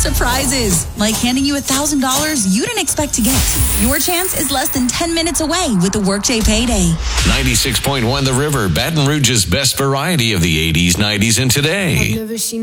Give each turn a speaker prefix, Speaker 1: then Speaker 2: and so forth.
Speaker 1: surprises, like handing you $1,000 you didn't expect to get. Your chance is less than 10 minutes away with the Workday Payday.
Speaker 2: 96.1 The River, Baton Rouge's best variety of the 80s, 90s, and today.
Speaker 3: I've never seen